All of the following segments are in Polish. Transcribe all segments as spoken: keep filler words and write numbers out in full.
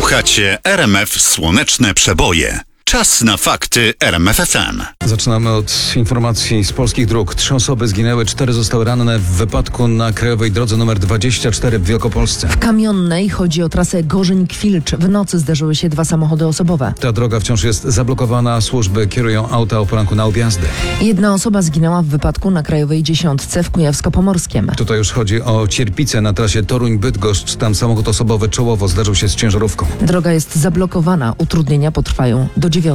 Słuchacie R M F Słoneczne Przeboje. Czas na fakty R M F F M. Zaczynamy od informacji z polskich dróg. Trzy osoby zginęły, cztery zostały ranne w wypadku na krajowej drodze nr dwadzieścia cztery w Wielkopolsce. W Kamionnej chodzi o trasę Gorzeń-Kwilcz. W nocy zderzyły się dwa samochody osobowe. Ta droga wciąż jest zablokowana. Służby kierują auta o poranku na objazdy. Jedna osoba zginęła w wypadku na krajowej dziesiątce w Kujawsko-Pomorskiem. Tutaj już chodzi o Cierpice na trasie Toruń-Bydgoszcz. Tam samochód osobowy czołowo zderzył się z ciężarówką. Droga jest zablokowana. Utrudnienia potrwają do dziewiątej.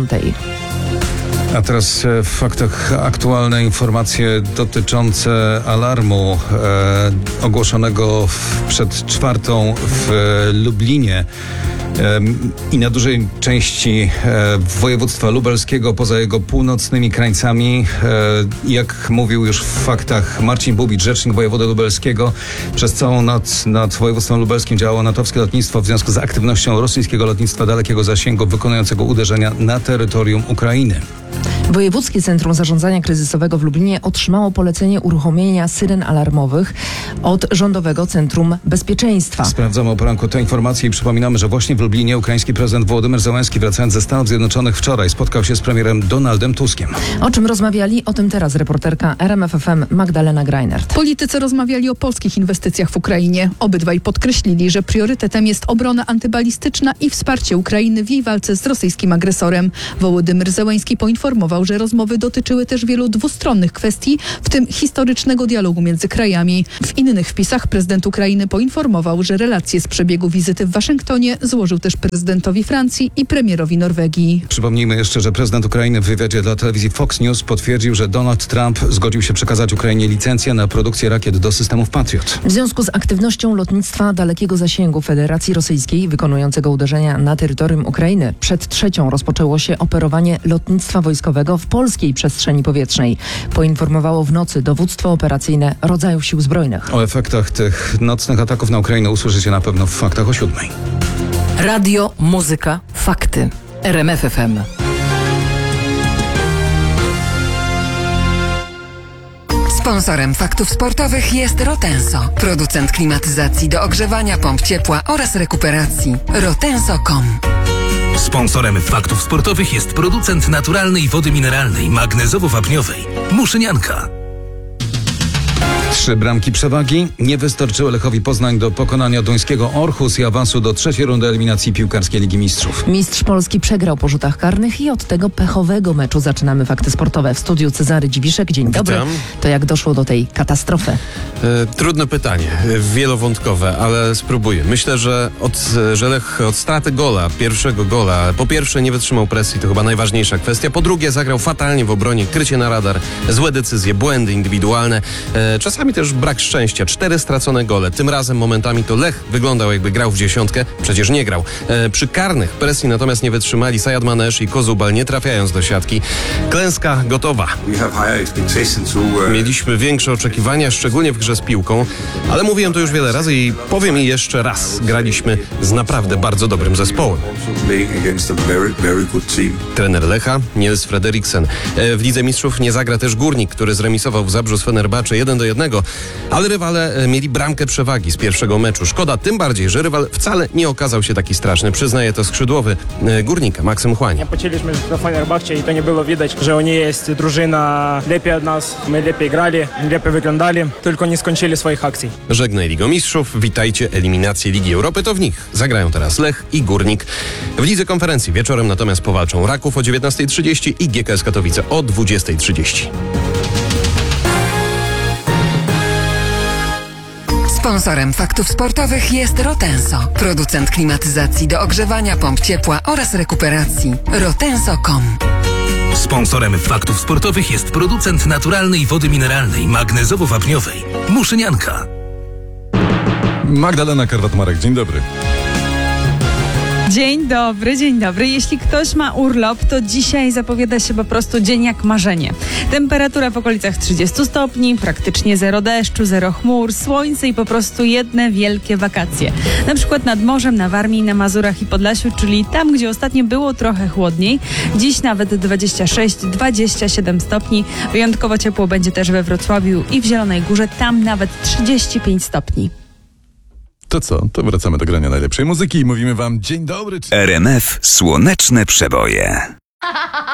A teraz w faktach aktualne informacje dotyczące alarmu e, ogłoszonego w, przed czwartą w e, Lublinie e, i na dużej części e, województwa lubelskiego poza jego północnymi krańcami. E, jak mówił już w faktach Marcin Bubicz, rzecznik wojewody lubelskiego, przez całą noc nad województwem lubelskim działało natowskie lotnictwo w związku z aktywnością rosyjskiego lotnictwa dalekiego zasięgu wykonującego uderzenia na terytorium Ukrainy. Wojewódzkie Centrum Zarządzania Kryzysowego w Lublinie otrzymało polecenie uruchomienia syren alarmowych od Rządowego Centrum Bezpieczeństwa. Sprawdzamy o poranku te informacje i przypominamy, że właśnie w Lublinie ukraiński prezydent Wołodymyr Zełenski, wracając ze Stanów Zjednoczonych wczoraj, spotkał się z premierem Donaldem Tuskiem. O czym rozmawiali? O tym teraz reporterka R M F F M Magdalena Greinert. Politycy rozmawiali o polskich inwestycjach w Ukrainie. Obydwaj podkreślili, że priorytetem jest obrona antybalistyczna i wsparcie Ukrainy w jej walce z rosyjskim agresorem. Wołodymyr Zełenski poinformował, że rozmowy dotyczyły też wielu dwustronnych kwestii, w tym historycznego dialogu między krajami. W innych wpisach prezydent Ukrainy poinformował, że relacje z przebiegu wizyty w Waszyngtonie złożył też prezydentowi Francji i premierowi Norwegii. Przypomnijmy jeszcze, że prezydent Ukrainy w wywiadzie dla telewizji Fox News potwierdził, że Donald Trump zgodził się przekazać Ukrainie licencję na produkcję rakiet do systemów Patriot. W związku z aktywnością lotnictwa dalekiego zasięgu Federacji Rosyjskiej wykonującego uderzenia na terytorium Ukrainy, przed trzecią rozpoczęło się operowanie lotnictwa wojskowego w polskiej przestrzeni powietrznej. Poinformowało w nocy dowództwo operacyjne rodzajów sił zbrojnych. O efektach tych nocnych ataków na Ukrainę usłyszycie na pewno w faktach o siódmej. Radio, muzyka, fakty. R M F F M. Sponsorem faktów sportowych jest Rotenso, producent klimatyzacji do ogrzewania, pomp ciepła oraz rekuperacji. rotenso kropka com. Sponsorem faktów sportowych jest producent naturalnej wody mineralnej magnezowo-wapniowej Muszynianka. Trzy bramki przewagi nie wystarczyły Lechowi Poznań do pokonania duńskiego Orhus i awansu do trzeciej rundy eliminacji piłkarskiej Ligi Mistrzów. Mistrz Polski przegrał po rzutach karnych i od tego pechowego meczu zaczynamy fakty sportowe. W studiu Cezary Dziwiszek. Dzień Witam. dobry. To jak doszło do tej katastrofy? E, trudne pytanie, e, wielowątkowe, ale spróbuję. Myślę, że, od, że Lech od straty gola, pierwszego gola, po pierwsze nie wytrzymał presji, to chyba najważniejsza kwestia. Po drugie zagrał fatalnie w obronie, krycie na radar, złe decyzje, błędy indywidualne. E, czasami też brak szczęścia. Cztery stracone gole. Tym razem momentami to Lech wyglądał jakby grał w dziesiątkę. Przecież nie grał. E, przy karnych presji natomiast nie wytrzymali Sajad Manesz i Kozubal, nie trafiając do siatki. Klęska gotowa. Mieliśmy większe oczekiwania, szczególnie w grze z piłką, ale mówiłem to już wiele razy i powiem i jeszcze raz. Graliśmy z naprawdę bardzo dobrym zespołem. Trener Lecha, Niels Frederiksen. E, w Lidze Mistrzów nie zagra też Górnik, który zremisował w Zabrzu z Fenerbahce jeden do jednego. Ale rywale mieli bramkę przewagi z pierwszego meczu. Szkoda tym bardziej, że rywal wcale nie okazał się taki straszny. Przyznaje to skrzydłowy Górnika, Maksym Chłań. Poczęliśmy do Fenerbahce i to nie było widać, że oni jest drużyna lepiej od nas. My lepiej grali, lepiej wyglądali, tylko nie skończyli swoich akcji. Żegnaj Ligo Mistrzów, witajcie eliminacje Ligi Europy. To w nich zagrają teraz Lech i Górnik. W Lidze Konferencji wieczorem natomiast powalczą Raków o dziewiętnastej trzydzieści i G K S Katowice o dwudziestej trzydzieści. Sponsorem faktów sportowych jest Rotenso, producent klimatyzacji do ogrzewania, pomp ciepła oraz rekuperacji. rotenso kropka com. Sponsorem faktów sportowych jest producent naturalnej wody mineralnej magnezowo-wapniowej Muszynianka. Magdalena Karwat-Marek, dzień dobry. Dzień dobry, dzień dobry. Jeśli ktoś ma urlop, to dzisiaj zapowiada się po prostu dzień jak marzenie. Temperatura w okolicach trzydziestu stopni, praktycznie zero deszczu, zero chmur, słońce i po prostu jedne wielkie wakacje. Na przykład nad morzem, na Warmii, na Mazurach i Podlasiu, czyli tam, gdzie ostatnio było trochę chłodniej. Dziś nawet dwadzieścia sześć dwadzieścia siedem stopni. Wyjątkowo ciepło będzie też we Wrocławiu i w Zielonej Górze, tam nawet trzydzieści pięć stopni. To co? To wracamy do grania najlepszej muzyki i mówimy wam dzień dobry. R M F Słoneczne Przeboje.